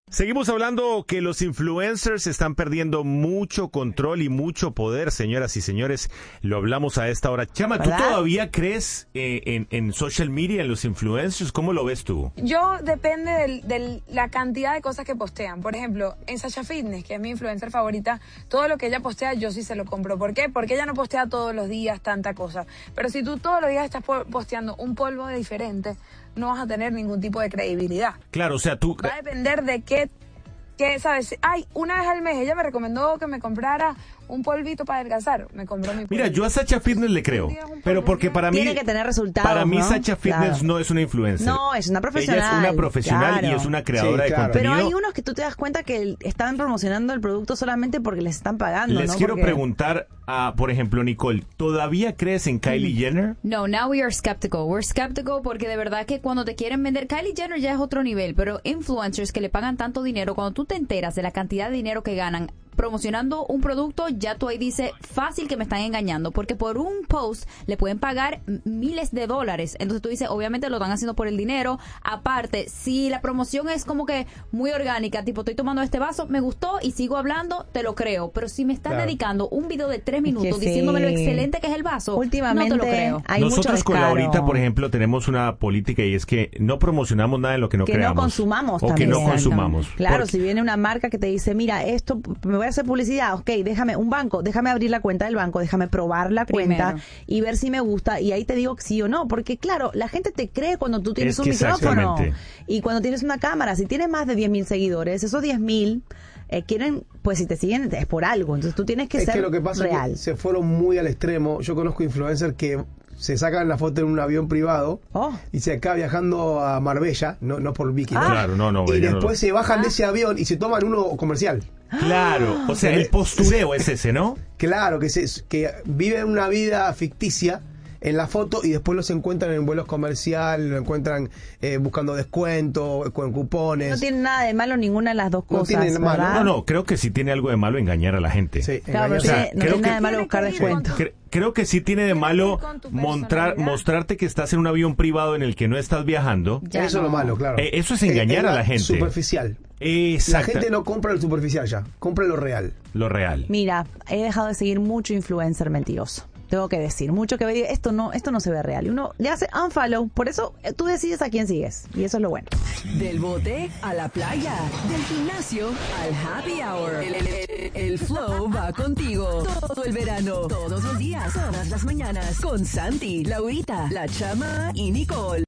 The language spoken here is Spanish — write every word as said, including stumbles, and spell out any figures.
Seguimos hablando que los influencers están perdiendo mucho control y mucho poder, señoras y señores. Lo hablamos a esta hora. Chama, ¿tú ¿verdad? todavía crees eh, en, en social media, en los influencers? ¿Cómo lo ves tú? Yo depende de del, la cantidad de cosas que postean. Por ejemplo, en Sasha Fitness, que es mi influencer favorita, todo lo que ella postea yo sí se lo compro. ¿Por qué? Porque ella no postea todos los días tanta cosa. Pero si tú todos los días estás posteando un polvo de diferente, no vas a tener ningún tipo de credibilidad. Claro, o sea, tú... Va a depender de qué, qué, ¿sabes? Ay, una vez al mes ella me recomendó que me comprara un polvito para adelgazar. Me compró mi polvito. Mira, yo a Sacha Fitness le creo, pero porque para mí... Tiene que tener resultados, Para mí ¿no? Sacha Fitness Claro. no es una influencer. No, es una profesional. Ella es una profesional claro. y es una creadora Sí, claro. de Pero contenido. hay unos que tú te das cuenta que están promocionando el producto solamente porque les están pagando, Les ¿no? quiero Porque- preguntar a, por ejemplo, Nicole, ¿todavía crees en Kylie Jenner? No, now we are skeptical. We're skeptical porque de verdad que cuando te quieren vender, Kylie Jenner ya es otro nivel, pero influencers que le pagan tanto dinero, cuando tú te enteras de la cantidad de dinero que ganan promocionando un producto, ya tú ahí dices, fácil que me están engañando, porque por un post le pueden pagar miles de dólares. Entonces tú dices, obviamente lo están haciendo por el dinero. Aparte, si la promoción es como que muy orgánica, tipo, estoy tomando este vaso, me gustó y sigo hablando, te lo creo. Pero si me estás Claro. dedicando un video de tres Es que minutos sí. diciéndome lo excelente que es el vaso, Últimamente no te lo creo. hay mucho Nosotros con descaro. Laurita, por ejemplo, tenemos una política y es que no promocionamos nada en lo que no que creamos. no consumamos o también. que no consumamos. Claro, Porque- si viene una marca que te dice, mira, esto, me voy a hacer publicidad, ok, déjame, un banco, déjame abrir la cuenta del banco, déjame probar la cuenta Primero. y ver si me gusta, y ahí te digo sí o no, porque claro, la gente te cree cuando tú tienes Es un que micrófono exactamente. y cuando tienes una cámara. Si tienes más de diez mil seguidores, esos diez mil eh, quieren, pues si te siguen es por algo, entonces tú tienes que Es ser que lo que pasa real. es que se fueron muy al extremo. Yo conozco influencers que se sacan la foto en un avión privado Oh. y se acá viajando a Marbella, no, no por Vicky, ¿no? Ah. Claro, no, no. y ella no después lo- se bajan de ese avión y se toman uno comercial. Claro, o sea, el postureo es ese, ¿no? Claro, que, se, que viven una vida ficticia en la foto y después los encuentran en vuelos comerciales, lo encuentran eh, buscando descuento, con cupones. No tiene nada de malo ninguna de las dos No cosas, tiene de malo. ¿verdad? No, no, creo que sí tiene algo de malo engañar a la gente. Sí, Claro, pero engañarse. O sea, tiene- no creo tiene que- nada de malo Tiene buscar que ir descuento. con tu- Cre- Creo que sí tiene de malo con tu mostrar, personalidad. mostrarte que estás en un avión privado en el que no estás viajando. Ya Eso es lo no. malo, claro. Eh, eso es engañar Eh, a la gente. Superficial. La Exacto. gente no compra lo superficial ya, compra lo real. Lo real. Mira, he dejado de seguir mucho influencer mentiroso. Tengo que decir, mucho que ve, esto no, esto no se ve real. Y uno le hace unfollow. Por eso eh, tú decides a quién sigues. Y eso es lo bueno. Del bote a la playa, del gimnasio al happy hour. El, el- el- el flow va contigo. Todo el verano, todos los días, todas las mañanas. Con Santi, Laurita, La Chama y Nicole.